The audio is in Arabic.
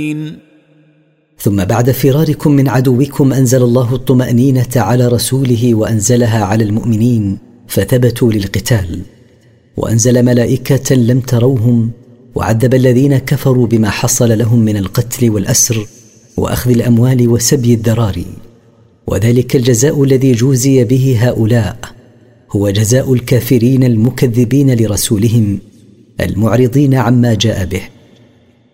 ثم بعد فراركم من عدوكم أنزل الله الطمأنينة على رسوله وأنزلها على المؤمنين فثبتوا للقتال، وأنزل ملائكة لم تروهم، وعذب الذين كفروا بما حصل لهم من القتل والأسر وأخذ الأموال وسبي الذراري. وذلك الجزاء الذي جوزي به هؤلاء هو جزاء الكافرين المكذبين لرسولهم المعرضين عما جاء به.